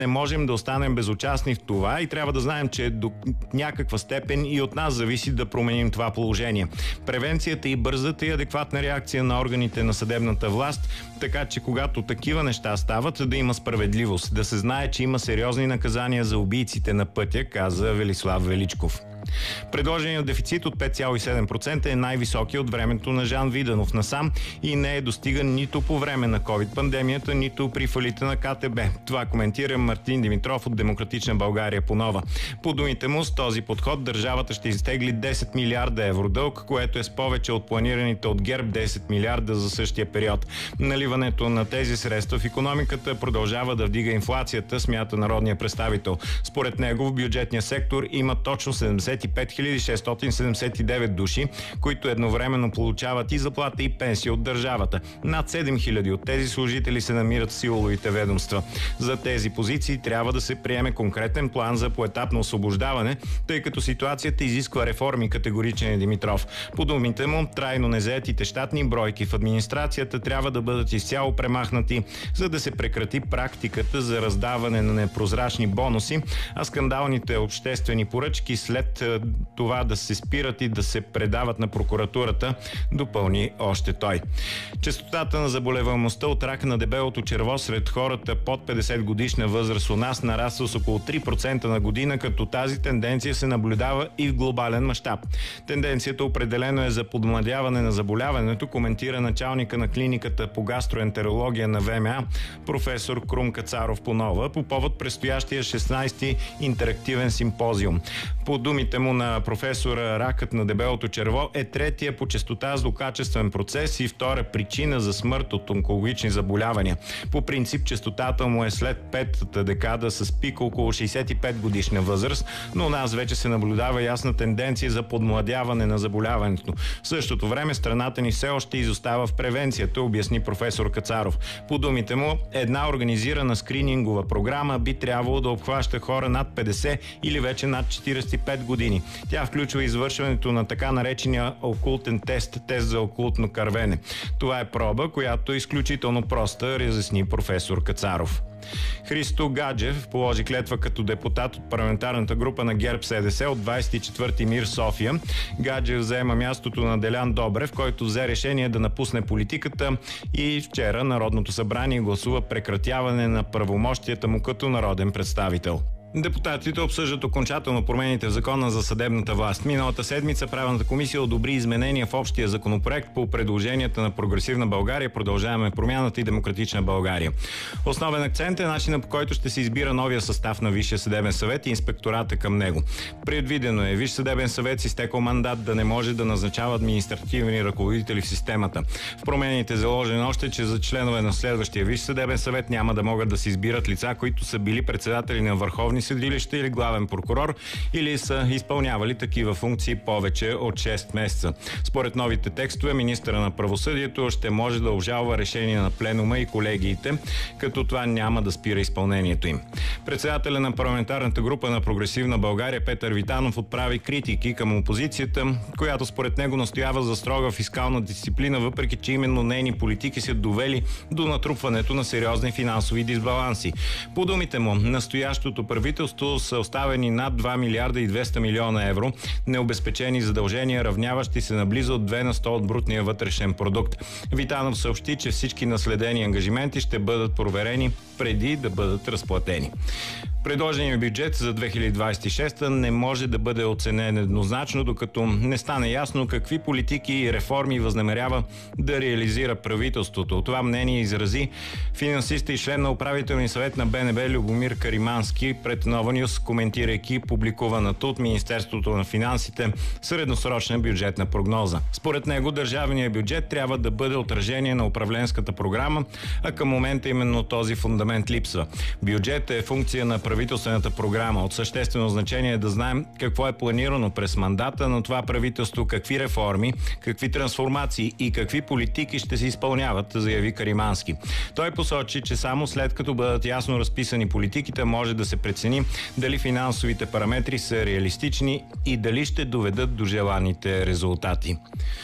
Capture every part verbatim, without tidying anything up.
Не можем да останем безучастни в това и трябва да знаем, че до някаква степен и от нас зависи да променим това положение. Превенцията и бързата и адекватна реакция на органите на съдебната власт, така че когато такива неща стават, да има справедливост, да се знае, че има сериозни наказания за убийците на пътя, каза Велислав Величков. Предложеният дефицит от пет цяло и седем процента е най-високият от времето на Жан Виденов насам и не е достиган нито по време на ковид-пандемията, нито при фалита на Ка Те Бе. Това коментира Мартин Димитров от Демократична България по нова. По думите му, с този подход държавата ще изтегли десет милиарда евро дълг, което е с повече от планираните от ГЕРБ десет милиарда за същия период. Наливането на тези средства в икономиката продължава да вдига инфлацията, смята народния представител. Според него в бюджетния сектор има точно седемдесет и пет хиляди шестстотин седемдесет и девет души, които едновременно получават и заплата и пенсия от държавата. Над седем хиляди от тези служители се намират в силовите ведомства. За тези позиции трябва да се приеме конкретен план за поетапно освобождаване, тъй като ситуацията изисква реформи, категоричен е Димитров. По думите му, трайно незаетите щатни бройки в администрацията трябва да бъдат изцяло премахнати, за да се прекрати практиката за раздаване на непрозрачни бонуси, а скандалните обществени поръчки след това да се спират и да се предават на прокуратурата, допълни още той. Честотата на заболеваемостта от рак на дебелото черво сред хората под петдесет годишна възраст у нас нараства с около три процента на година, като тази тенденция се наблюдава и в глобален мащаб. Тенденцията определено е за подмладяване на заболяването, коментира началника на клиниката по гастроентерология на Ве Ем А, професор Крум Кацаров по нова, по повод предстоящия шестнадесети интерактивен симпозиум. По думите му на професора, ракът на дебелото черво е третия по честота злокачествен процес и втора причина за смърт от онкологични заболявания. По принцип, честотата му е след петата декада с пик около шейсет и пет годишна възраст, но у нас вече се наблюдава ясна тенденция за подмладяване на заболяването. В същото време страната ни все още изостава в превенцията, обясни професор Кацаров. По думите му, една организирана скринингова програма би трябвало да обхваща хора над петдесет или вече над четиридесет и пет години. Тя включва извършването на така наречения окултен тест, тест за окултно кървене. Това е проба, която е изключително проста, разясни професор Кацаров. Христо Гаджев положи клетва като депутат от парламентарната група на ГЕРБ Се Де Се от двадесет и четвърти МИР София. Гаджев заема мястото на Делян Добрев, който взе решение да напусне политиката и вчера Народното събрание гласува прекратяване на правомощията му като народен представител. Депутатите обсъждат окончателно промените в Закона за съдебната власт. Миналата седмица Правната комисия одобри изменения в общия законопроект по предложенията на Прогресивна България, Продължаваме промяната и Демократична България. Основен акцент е начинът, по който ще се избира новия състав на Висшия съдебен съвет и инспектората към него. Предвидено е Висш съдебен съвет с изтекъл мандат да не може да назначава административни ръководители в системата. В промените е заложено още, че за членове на следващия Висш съдебен съвет няма да могат да се избират лица, които са били председатели на върховни съдилище или главен прокурор или са изпълнявали такива функции повече от шест месеца. Според новите текстове, министъра на правосъдието ще може да обжалва решения на пленума и колегиите, като това няма да спира изпълнението им. Председателя на парламентарната група на Прогресивна България Петър Витанов отправи критики към опозицията, която според него настоява за строга фискална дисциплина, въпреки че именно нейни политики се довели до натрупването на сериозни финансови дисбаланси. По думите му, настоящото правителство са оставени над два милиарда и двеста милиона евро необезпечени задължения, равняващи се на близо две на сто от брутния вътрешен продукт. Витанов съобщи, че всички наследени ангажименти ще бъдат проверени преди да бъдат разплатени. Предложеният бюджет за две хиляди двадесет и шеста не може да бъде оценен еднозначно, докато не стане ясно какви политики и реформи възнамерява да реализира правителството. Това мнение изрази финансиста и член на управителния съвет на Бе Ен Бе Любомир Каримански пред Нова Нюз, коментирайки публикуваната от Министерството на финансите средносрочна бюджетна прогноза. Според него държавният бюджет трябва да бъде отражение на управленската програма, а към момента именно този фундамент липсва. Бюджет е функция на правителствената програма. От съществено значение е да знаем какво е планирано през мандата на това правителство, какви реформи, какви трансформации и какви политики ще се изпълняват, заяви Каримански. Той посочи, че само след като бъдат ясно разписани политиките, може да се прецени дали финансовите параметри са реалистични и дали ще доведат до желаните резултати.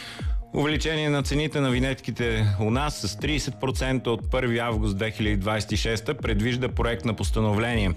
Увеличение на цените на винетките у нас с трийсет процента от първи август две хиляди двадесет и шеста предвижда проект на постановление.